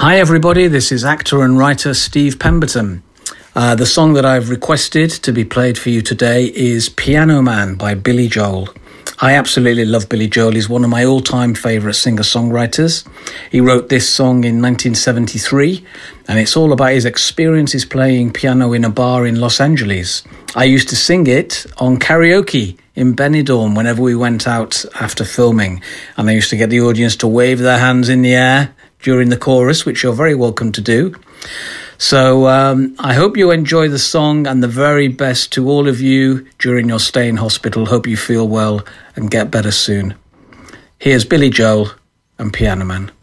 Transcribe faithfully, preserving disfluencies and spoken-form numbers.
Hi everybody, this is actor and writer Steve Pemberton. Uh, the song that I've requested to be played for you today is Piano Man by Billy Joel. I absolutely love Billy Joel. He's one of my all-time favourite singer-songwriters. He wrote this song in nineteen seventy-three, and it's all about his experiences playing piano in a bar in Los Angeles. I used to sing it on karaoke in Benidorm whenever we went out after filming, and I used to get the audience to wave their hands in the air during the chorus, which you're very welcome to do. So um, I hope you enjoy the song, and the very best to all of you during your stay in hospital. Hope you feel well and get better soon. Here's Billy Joel and Piano Man.